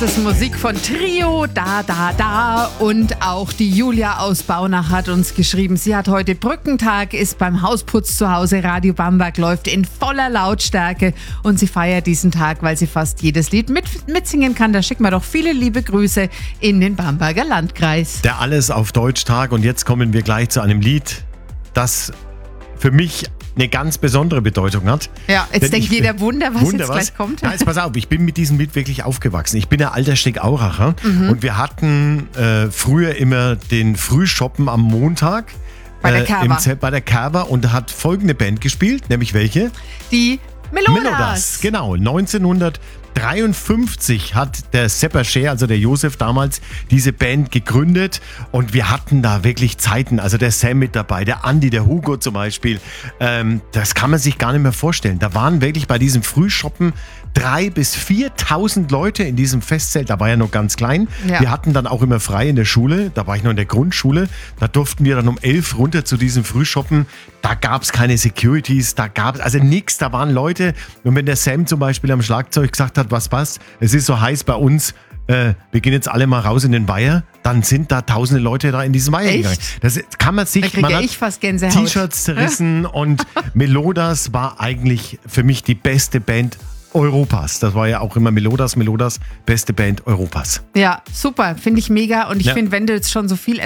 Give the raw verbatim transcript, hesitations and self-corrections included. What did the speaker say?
ist Musik von Trio, da, da, da. Und auch die Julia aus Baunach hat uns geschrieben, sie hat heute Brückentag, ist beim Hausputz zu Hause, Radio Bamberg läuft in voller Lautstärke und sie feiert diesen Tag, weil sie fast jedes Lied mit, mitsingen kann. Da schicken wir doch viele liebe Grüße in den Bamberger Landkreis. Der Alles auf Deutsch-Tag, und jetzt kommen wir gleich zu einem Lied, das für mich eine ganz besondere Bedeutung hat. Ja, jetzt Denn denkt ich- jeder Wunder, was Wunder, jetzt was? gleich kommt. Ja, jetzt pass auf, ich bin mit diesem Lied wirklich aufgewachsen. Ich bin ja alter Steckauracher und wir hatten äh, früher immer den Frühschoppen am Montag. Bei der äh, Kerber. im Zelt bei der Kerber, und da hat folgende Band gespielt, nämlich welche? Die Melodas. Genau. neunzehnhundertdreiundfünfzig hat der Sepper Scher, also der Josef damals, diese Band gegründet, und wir hatten da wirklich Zeiten, also der Sam mit dabei, der Andi, der Hugo zum Beispiel, ähm, das kann man sich gar nicht mehr vorstellen. Da waren wirklich bei diesem Frühschoppen dreitausend bis viertausend Leute in diesem Festzelt, da war ja noch ganz klein. Ja. Wir hatten dann auch immer frei in der Schule, da war ich noch in der Grundschule, da durften wir dann um elf runter zu diesem Frühschoppen, da gab es keine Securities, da gab es also nichts, da waren Leute, und wenn der Sam zum Beispiel am Schlagzeug gesagt hat, was passt, es ist so heiß bei uns, äh, wir gehen jetzt alle mal raus in den Weiher, dann sind da tausende Leute da in diesen Weiher Echt? gegangen. Das kann man sich, Da kriege man hat ich fast Gänsehaut. T-Shirts zerrissen und Melodas war eigentlich für mich die beste Band Europas. Das war ja auch immer Melodas, Melodas, beste Band Europas. Ja, super, finde ich mega. Und ich Ja. finde, wenn du jetzt schon so viel